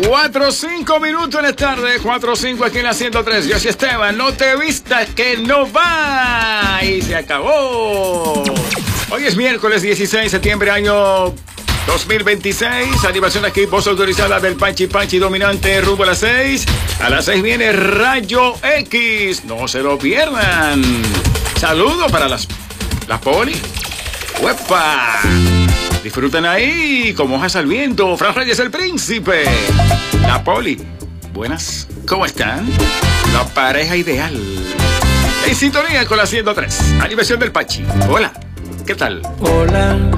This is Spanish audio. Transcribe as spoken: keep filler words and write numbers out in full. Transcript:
cuatro cinco minutos en la tarde, cuatro cinco aquí en la ciento tres. Yo soy Esteban, no te vistas que no va. Y se acabó. Hoy es miércoles dieciséis de septiembre, año dos mil veintiséis. Animación aquí, voz autorizada del Panchi Panchi dominante rumbo a las seis. A las seis viene Rayo X. No se lo pierdan. Saludo para las, la poli. ¡Uepa! Disfruten ahí, como hojas al viento. Fran Reyes, el príncipe. La poli. Buenas, ¿cómo están? La pareja ideal. En sintonía con la ciento tres. Animación del Pachi. Hola, ¿qué tal? Hola.